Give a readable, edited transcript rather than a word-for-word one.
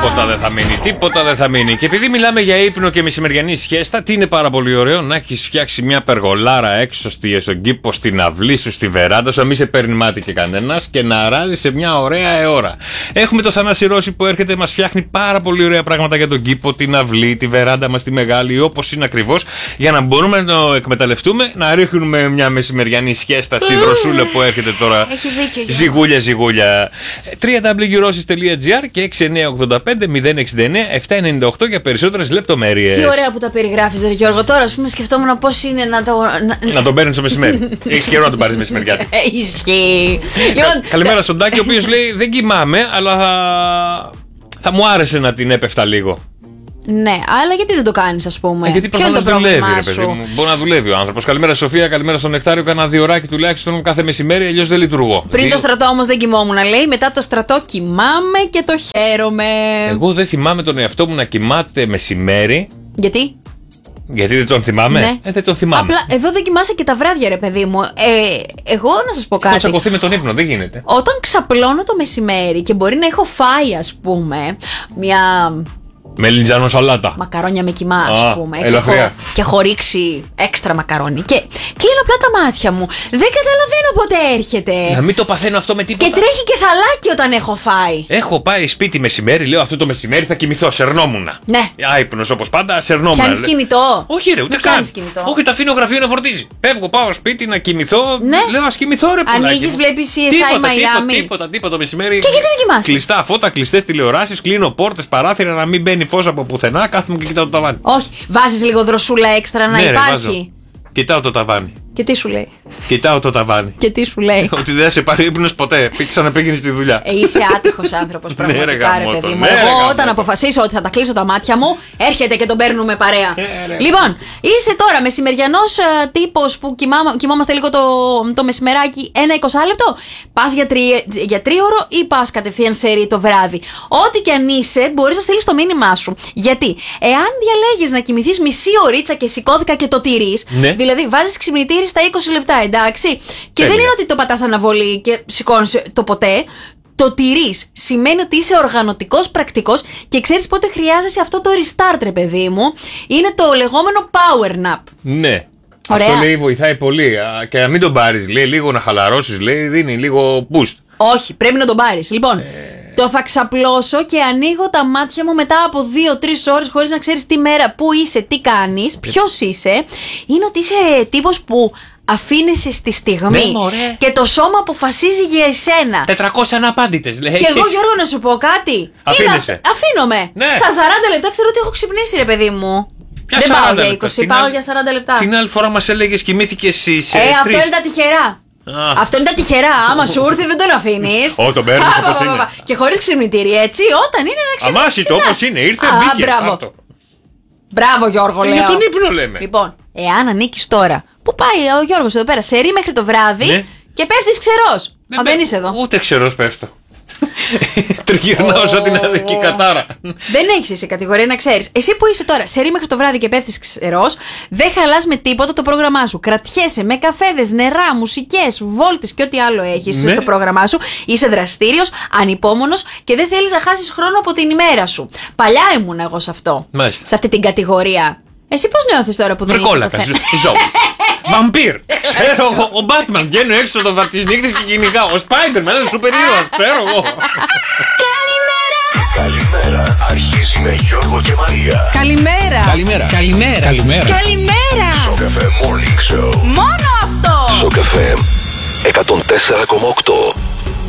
τίποτα δεν θα μείνει. Τίποτα δεν θα μείνει. Και επειδή μιλάμε για ύπνο και μεσημεριανή σχέστα, τι είναι πάρα πολύ ωραίο να έχεις φτιάξει μια περγολάρα έξω στον κήπο, στην αυλή σου, στη βεράντα σου, να μην σε παίρνει μάτι και κανένας και να αράζει σε μια ωραία ώρα. Έχουμε το Θανάση Ρώση που έρχεται, μας φτιάχνει πάρα πολύ ωραία πράγματα για τον κήπο, την αυλή, τη βεράντα μας, τη μεγάλη, όπως είναι ακριβώς, για να μπορούμε να το εκμεταλλευτούμε, να ρίχνουμε μια μεσημεριανή σχέστα στη δροσούλα που έρχεται τώρα. Ζυγούλια, ζυγούλια. www.rossis.gr και 6985-069-798 για περισσότερες λεπτομέρειες. Τι ωραία που τα περιγράφεις, ρε Γιώργο. Τώρα, ας πούμε, σκεφτόμουν πώς είναι να τον παίρνεις το μεσημέρι. Έχεις καιρό να τον πάρεις μεσημεριάτικα. Ισχύει. Καλημέρα στον Τάκη, ο οποίος λέει: δεν κοιμάμαι, αλλά θα μου άρεσε να την έπεφτα λίγο. Ναι, αλλά γιατί δεν το κάνεις, ας πούμε? Γιατί προφανώς δουλεύει, ρε παιδί μου. Μπορεί να δουλεύει ο άνθρωπος. Καλημέρα Σοφία, καλημέρα στον Νεκτάριο. Κάνα 2 ώρακι τουλάχιστον κάθε μεσημέρι, αλλιώς δεν λειτουργώ. Πριν το στρατό όμως δεν κοιμόμουν, λέει. Μετά το στρατό κοιμάμαι και το χαίρομαι. Εγώ δεν θυμάμαι τον εαυτό μου να κοιμάται μεσημέρι. Γιατί? Γιατί δεν τον θυμάμαι? Ναι. Δεν τον θυμάμαι. Απλά εδώ δεν κοιμάσαι και τα βράδια, ρε παιδί μου. Εγώ να σας πω κάτι. Έχω τσακωθεί με τον ύπνο, δεν γίνεται. Όταν ξαπλώνω το μεσημέρι και μπορεί να έχω φάει, ας πούμε, μια. Μελιτζάνο σαλάτα. Μακαρόνια με κιμά, ας πούμε. Και έχω ρίξει έξτρα μακαρόνι. Και κλείνω απλά τα μάτια μου. Δεν καταλαβαίνω πότε έρχεται. Να μην το παθαίνω αυτό με τίποτα. Και τρέχει και σαλάκι όταν έχω φάει. Έχω πάει σπίτι μεσημέρι, λέω αυτό το μεσημέρι θα κοιμηθώ. Σερνόμουνα. Ναι. Άϊπνος όπως πάντα, σερνόμουνα. Πιάνεις κινητό? Όχι, ρε, ούτε καν. Όχι, τα αφήνω γραφείο να φορτίζει. Φεύγω, πάω σπίτι να κοιμηθώ. Ναι. Λέω ας κοιμηθώ, ρε πουλάκι. Ανοίγεις, βλέπεις CSI Miami. Τίποτα μεσημέρι. Και γιατί δεν κοιμάσαι? Κλειστά φώτα, κλειστές τηλεοράσεις, κλείνω πόρτες, παράθυρα να μην μπαίνει φως από πουθενά. Κάθομαι και κοιτάω το ταβάνι. Όχι, βάζεις λίγο δροσούλα έξτρα να υπάρχει. Κοιτάω το ταβάνι. Και τι σου λέει? Κοιτάω το ταβάνι. Και τι σου λέει? Ότι δεν θα σε πάρει ύπνος ποτέ. Ξαναπήγαινε στη δουλειά. Είσαι άτυχος άνθρωπος, πραγματικά, ρε παιδί μου. Εγώ όταν αποφασίσω ότι θα τα κλείσω τα μάτια μου, έρχεται και τον παίρνουμε παρέα. Λοιπόν, είσαι τώρα μεσημεριανός τύπος που κοιμόμαστε λίγο το μεσημεράκι 1-20 λεπτό. Πας για 3ωρο ή πας κατευθείαν σερί το βράδυ? Ό,τι και αν είσαι, μπορείς να στείλεις το μήνυμά σου. Γιατί, εάν διαλέγεις να κοιμηθείς μισή ωρίτσα και σηκώθηκα και το τηρείς, δηλαδή βάζεις ξυπνητήρι στα 20 λεπτά, εντάξει. Και δεν είναι ότι το πατάς αναβολή και σηκώνεις το ποτέ. Το τηρείς. Σημαίνει ότι είσαι οργανωτικός, πρακτικός και ξέρεις πότε χρειάζεσαι αυτό το restart, ρε παιδί μου. Είναι το λεγόμενο power nap. Ναι. Ωραία. Αυτό λέει βοηθάει πολύ. Και να μην τον πάρεις, λέει, λίγο να χαλαρώσεις, λέει, δίνει λίγο boost. Όχι, πρέπει να τον πάρεις. Λοιπόν, το θα ξαπλώσω και ανοίγω τα μάτια μου μετά από 2-3 ώρες χωρίς να ξέρεις τι μέρα, πού είσαι, τι κάνεις, ποιος είσαι. Είναι ότι είσαι τύπος που αφήνεσαι στη στιγμή και το σώμα αποφασίζει για εσένα. 400 αναπάντητες, λέει. Και εγώ, Γιώργο, να σου πω κάτι. Αφήνεσαι. Αφήνομαι. Ναι. Στα 40 λεπτά ξέρω ότι έχω ξυπνήσει, ρε παιδί μου. Δεν πάω για 20, πάω για 40 λεπτά. Την άλλη φορά μας έλεγες κοιμήθηκες σε 3. Αυτό είναι τα τυχερά. Αυτό είναι τα τυχερά. Άμα σου έρθει δεν τον αφήνεις. Ω, τον παίρνεις όπως είναι. Και χωρίς ξυπνητήρι, έτσι, όταν είναι να ξυπνήσεις. Αμάσιτο όπως είναι, ήρθε, μπήκε. Μπράβο, Γιώργο, λέω. Για τον ύπνο λέμε. Λοιπόν, εάν ανήκεις τώρα, που πάει ο Γιώργος εδώ πέρα, σερί μέχρι το βράδυ και πέφτεις ξερός. Δεν είσαι εδώ. Ούτε ξερός πέφτω. Τριγυρνάω σαν την αδική κατάρα. Δεν έχεις εσύ κατηγορία, να ξέρεις. Εσύ που είσαι τώρα σερί μέχρι το βράδυ και πέφτεις ξερός, δεν χαλάς με τίποτα το πρόγραμμά σου. Κρατιέσαι με καφέδες, νερά, μουσικές, βόλτες και ό,τι άλλο έχεις στο πρόγραμμά σου. Είσαι δραστήριος, ανυπόμονος και δεν θέλεις να χάσεις χρόνο από την ημέρα σου. Παλιά ήμουν εγώ σε αυτό. Μάλιστα. Σε αυτή την κατηγορία. Εσύ πώς νιώθεις τώρα που δεν είσαι Βρικόλακας, ζώου. Βαμπύρ. Ξέρω εγώ. Ο Μπάτμαν βγαίνει έξω τις νύχτες και κυνηγά. Ο Σπάιντερμαν, ένας σούπερ ήρωας. Ξέρω εγώ. Καλημέρα. Αρχίζει με Γιώργο και Μαρία. Καλημέρα. Καλημέρα. Καλημέρα. Καλημέρα. Καλημέρα. Σοκαφέ Morning Show. Μόνο αυτό. Σοκαφέ 104,8.